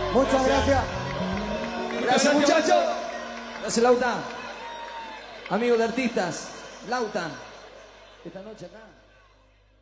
Muchas gracias. Gracias, muchachos. Gracias, Lauta. Amigo de artistas, Lauta. Esta noche acá.